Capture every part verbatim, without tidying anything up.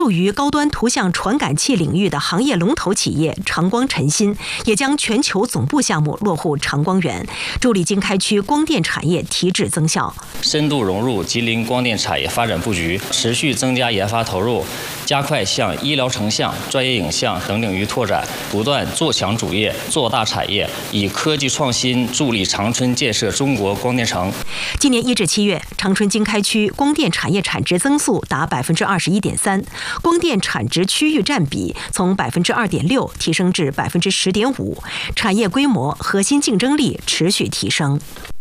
处于高端图像传感器领域的行业龙头企业长光晨芯也将全球总部项目落户长光园，助力经开区光电产业提质增效。 深度融入吉林光电产业发展布局，持续增加研发投入，加快向医疗成像、专业影像等领域拓展，不断做强主业、做大产业，以科技创新助力长春建设中国光电城。 今年一至七月，长春经开区光电产业产值增速达百分之二十一点三。光电产值区域占比从百分之二点六提升至百分之十点五，产业规模、核心竞争力持续提升。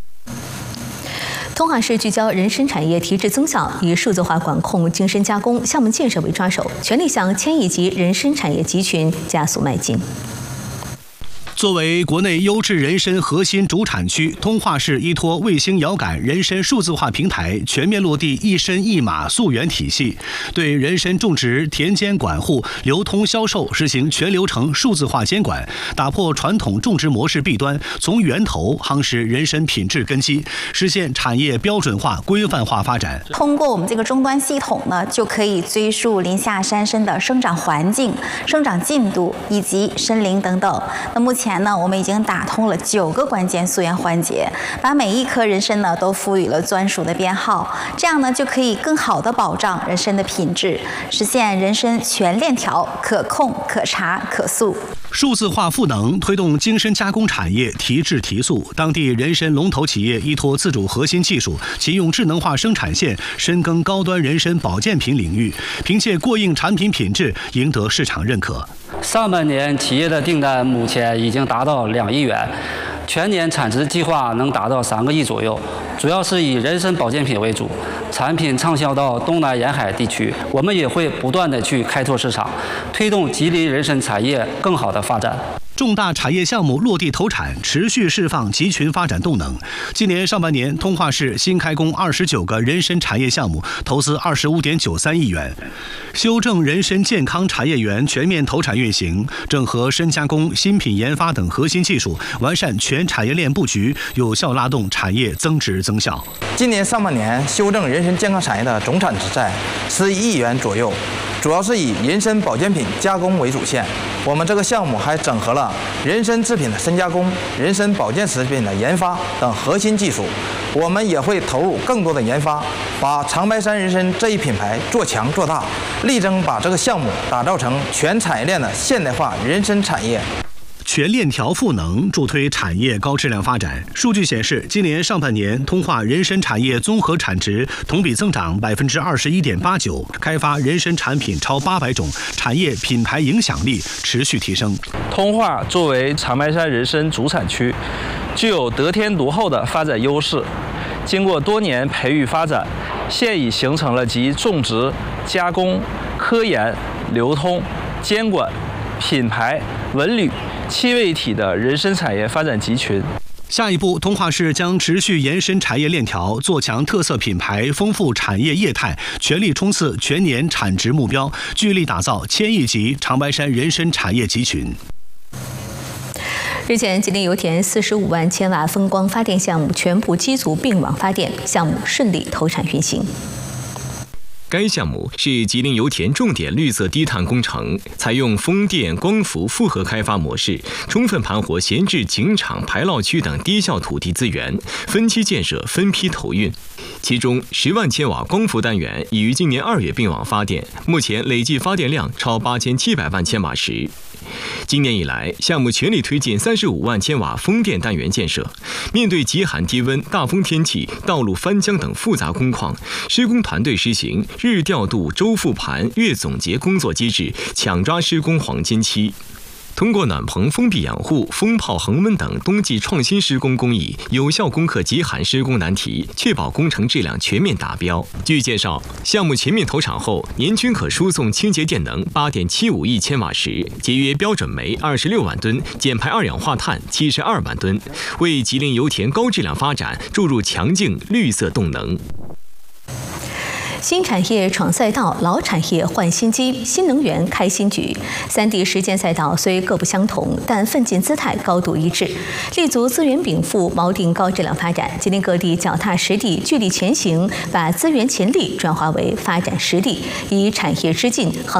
通化市聚焦人参产业提质增效，以数字化管控、精深加工、项目建设为抓手，全力向千亿级人参产业集群加速迈进。 作为国内优质人参核心主产区，通化市依托卫星遥感人参数字化平台，全面落地一参一码溯源体系，对人参种植、田间管护、流通销售实行全流程数字化监管，打破传统种植模式弊端，从源头夯实人参品质根基，实现产业标准化、规范化发展。 通过我们这个终端系统呢，就可以追溯林下山参的生长环境、生长进度以及参龄等等。那目前呢，我们已经打通了九个关键溯源环节，把每一颗人参呢都赋予了专属的编号，这样呢就可以更好的保障人参的品质，实现人参全链条可控、可查、可溯。 数字化赋能推动精深加工产业提质提速，当地人参龙头企业依托自主核心技术，启用智能化生产线，深耕高端人参保健品领域，凭借过硬产品品质赢得市场认可。 上半年企业的订单目前已经达到两亿元，全年产值计划能达到三个亿左右，主要是以人参保健品为主，产品畅销到东南沿海地区。我们也会不断的去开拓市场，推动吉林人参产业更好的发展。 重大产业项目落地投产，持续释放集群发展动能。今年上半年，通化市新开工二十九个人参产业项目，投资二十五点九三亿元。修正人参健康产业园全面投产运行，整合深加工、新品研发等核心技术，完善全产业链布局，有效拉动产业增值增效。 今年上半年，修正人参健康产业的总产值在十一亿元左右，主要是以人参保健品加工为主线。我们这个项目还整合了人参制品的深加工、人参保健食品的研发等核心技术。我们也会投入更多的研发，把长白山人参这一品牌做强做大，力争把这个项目打造成全产业链的现代化人参产业。 全链条赋能，助推产业高质量发展。数据显示，今年上半年，通化人参产业综合产值同比增长百分之二十一点八九，开发人参产品超八百种，产业品牌影响力持续提升。 通化作为长白山人参主产区，具有得天独厚的发展优势。经过多年培育发展，现已形成了集种植、加工、科研、流通、监管、品牌、文旅七位一体的人参产业发展集群。 下一步，通化市将持续延伸产业链条，做强特色品牌，丰富产业业态，全力冲刺全年产值目标，聚力打造千亿级长白山人参产业集群。 日前，吉林油田四十五万千瓦风光发电项目全部机组并网发电，项目顺利投产运行。 该项目是吉林油田重点绿色低碳工程，采用风电、光伏复合开发模式，充分盘活闲置井场、排涝区等低效土地资源，分期建设、分批投运。其中，十万千瓦光伏单元已于今年二月并网发电，目前累计发电量超八千七百万千瓦时。今年以来，项目全力推进三十五万千瓦风电单元建设。面对极寒低温、大风天气、道路翻浆等复杂工况，施工团队实行日调度、周复盘、月总结工作机制，抢抓施工黄金期。通过暖棚封闭养护、风炮恒温等冬季创新施工工艺，有效攻克极寒施工难题，确保工程质量全面达标。据介绍，项目全面投产后，年均可输送清洁电能八点七五亿千瓦时，节约标准煤二十六万吨，减排二氧化碳七十二万吨，为吉林油田高质量发展注入强劲绿色动能。 新产业闯赛道，老产业换新机，新能源开新局。三地实践赛道虽各不相同，但奋进姿态高度一致，立足资源禀赋，锚定高质量发展。吉林各地脚踏实地，聚力前行，把资源潜力转化为发展实力，以产业之进